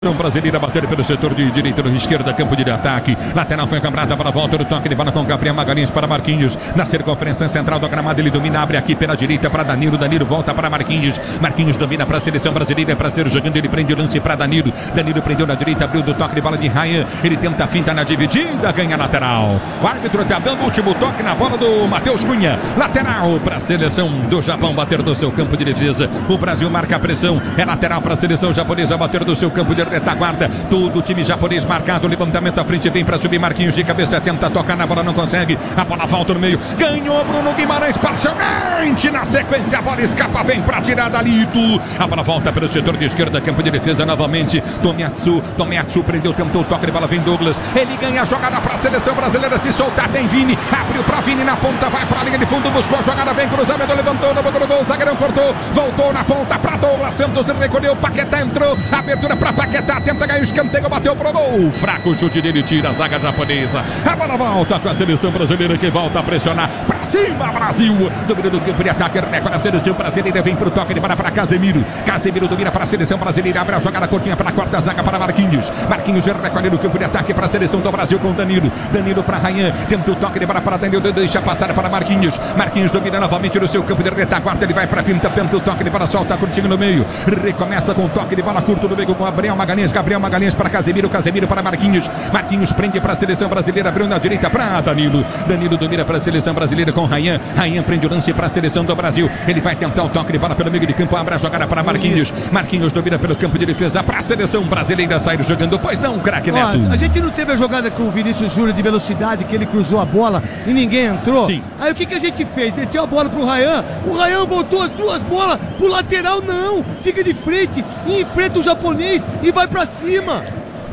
Brasileira bater pelo setor de direita, no esquerda, campo de ataque. Lateral foi cambrada para a volta do toque de bola com Gabriel Magalhães para Marquinhos. Na circunferência central do gramado, ele domina, abre aqui pela direita para Danilo. Danilo volta para Marquinhos. Marquinhos domina para a seleção brasileira, para ser jogando. Ele prende o lance para Danilo. Danilo prendeu na direita, abriu do toque de bola de Ryan. Ele tenta a finta na dividida, ganha lateral. O árbitro está dando o último toque na bola do Matheus Cunha. Lateral para a seleção do Japão bater do seu campo de defesa. O Brasil marca a pressão. É lateral para a seleção japonesa bater do seu campo de retaguarda, todo o time japonês marcado, levantamento à frente, vem para subir Marquinhos de cabeça, tenta tocar na bola, não consegue, a bola volta no meio, ganhou Bruno Guimarães parcialmente, na sequência a bola escapa, vem para tirar Dalito, a bola volta pelo setor de esquerda, campo de defesa novamente, Tomiatsu prendeu, tentou o toque de bola, vem Douglas, ele ganha a jogada para a seleção brasileira, se soltar tem Vini, abriu para Vini na ponta, vai para a linha de fundo, buscou a jogada, vem cruzamento, levantou, no boca do gol, o zagueirão cortou, voltou na ponta para Douglas Santos, recolheu, Paquetá entrou, abertura para Paquetá, tenta ganhar o escanteio, bateu pro gol. Fraco chute dele, tira a zaga japonesa. A bola volta com a seleção brasileira que volta a pressionar. Pra cima, Brasil. Domina do campo de ataque, recolhe a seleção brasileira. Vem pro toque de bola para Casemiro. Casemiro domina para a seleção brasileira. Abre a jogada curtinha para a quarta zaga para Marquinhos. Marquinhos recolhe no campo de ataque para a seleção do Brasil com Danilo. Danilo para Ryan. Tenta o toque de bola para Danilo. Deixa passar para Marquinhos. Marquinhos domina novamente no seu campo de retaguarda. Ele vai para a finta. Tenta o toque de bola, solta curtinho no meio. Recomeça com o toque de bola curto no meio com Gabriel Magalhães para Casemiro para Marquinhos. Marquinhos prende para a seleção brasileira, abriu na direita para Danilo. Danilo domina para a seleção brasileira com Ryan. Ryan prende o lance para a seleção do Brasil. Ele vai tentar o toque de bola pelo meio de campo, abre a jogada para Marquinhos. Marquinhos domina pelo campo de defesa para a seleção brasileira sair jogando. Pois não, craque Neto. A gente não teve a jogada com o Vinícius Júnior de velocidade, que ele cruzou a bola e ninguém entrou. Sim. Aí o que a gente fez? Meteu a bola pro Ryan. O Ryan voltou as duas bolas pro lateral, não. Fica de frente e enfrenta o japonês e vai pra cima.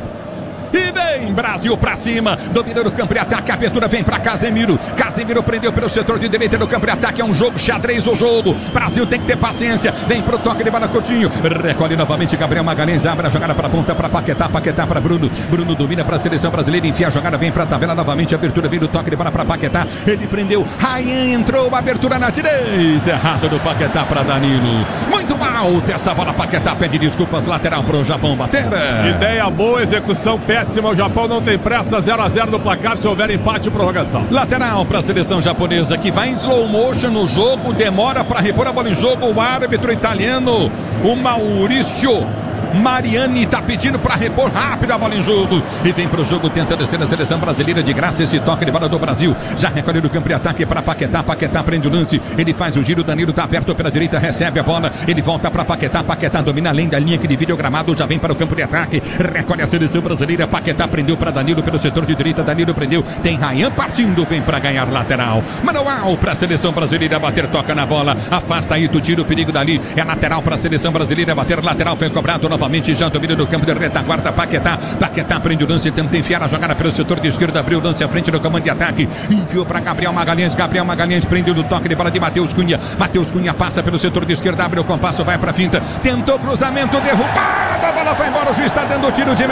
E vem Brasil pra cima, dominando o campo de ataque, a abertura vem pra Casemiro. Casemiro prendeu pelo setor de direita do campo de ataque, é um jogo xadrez o jogo. Brasil tem que ter paciência, vem pro toque de bola Coutinho, recolhe novamente Gabriel Magalhães, abre a jogada pra ponta pra Paquetá, Paquetá pra Bruno. Bruno domina pra seleção brasileira, enfia a jogada, vem pra tabela novamente, a abertura vem do toque de bola pra Paquetá, ele prendeu, Ryan entrou, abertura na direita, errado do Paquetá pra Danilo. Muito alta essa bola, Paquetá pede desculpas, lateral pro Japão bater. Ideia boa, execução péssima, o Japão não tem pressa, 0-0 no placar, se houver empate e prorrogação. Lateral para a seleção japonesa que vai em slow motion no jogo, demora para repor a bola em jogo, o árbitro italiano, o Maurício Mariani está pedindo para repor rápido a bola em jogo e vem para o jogo tentando ser a seleção brasileira de graça esse toque de bola do Brasil, já recolhe no campo de ataque para Paquetá, Paquetá prende o lance, ele faz o giro, Danilo está aberto pela direita, recebe a bola, ele volta para Paquetá, Paquetá domina além da linha que divide o gramado, já vem para o campo de ataque, recolhe a seleção brasileira, Paquetá prendeu para Danilo pelo setor de direita, Danilo prendeu, tem Ryan partindo, vem para ganhar lateral, manual para a seleção brasileira bater, toca na bola, afasta aí, tu tira o perigo dali, é lateral para a seleção brasileira bater, lateral foi cobrado novamente, já domina no campo de retaguarda, Paquetá prende o lance, tenta enfiar a jogada pelo setor de esquerda, abriu o lance à frente do comando de ataque, enviou para Gabriel Magalhães prendeu no toque de bola de Matheus Cunha passa pelo setor de esquerda, abre o compasso, vai para a finta, tentou cruzamento, derrubado, a bola foi embora, o juiz está dando tiro de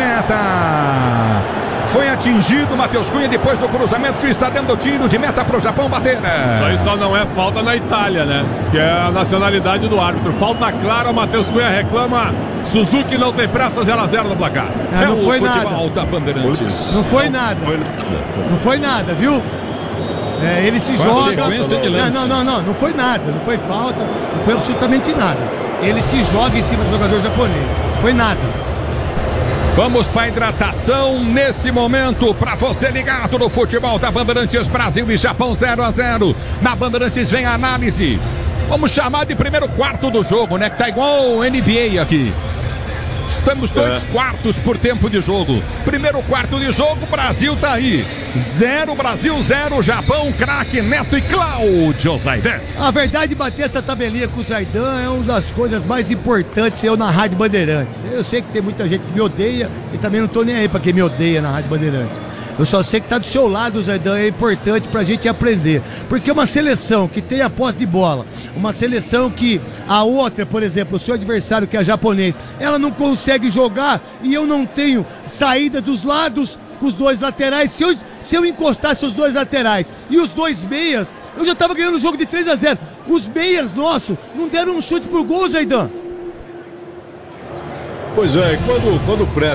meta. Foi atingido Matheus Cunha depois do cruzamento, o juiz está dando tiro de meta para o Japão bater. Isso aí só não é falta na Itália, né? Que é a nacionalidade do árbitro. Falta clara, Matheus Cunha reclama. Suzuki não tem pressa, 0-0 no placar. Não foi nada. Não foi nada. Não foi nada, viu? Ele se joga. Não foi nada. Não foi falta, não foi absolutamente nada. Ele se joga em cima do jogador japonês. Não foi nada. Vamos para a hidratação nesse momento, para você ligado no futebol da Bandeirantes, Brasil e Japão 0-0. Na Bandeirantes vem a análise. Vamos chamar de primeiro quarto do jogo, né? Que tá igual NBA aqui. Estamos 2 quartos por tempo de jogo. Primeiro quarto de jogo, Brasil tá aí. 0 Brasil, 0 Japão, craque Neto e Cláudio Zaidan. A verdade, bater essa tabelinha com o Zaidan é uma das coisas mais importantes eu na Rádio Bandeirantes. Eu sei que tem muita gente que me odeia e também não tô nem aí pra quem me odeia na Rádio Bandeirantes. Eu só sei que tá do seu lado, Zaidan, é importante pra gente aprender. Porque uma seleção que tem a posse de bola, uma seleção que a outra, por exemplo, o seu adversário que é japonês, ela não consegue jogar e eu não tenho saída dos lados com os dois laterais. Se eu encostasse os dois laterais e os dois meias, eu já tava ganhando o jogo de 3-0. Os meias nossos não deram um chute pro gol, Zaidan. Pois é, quando presta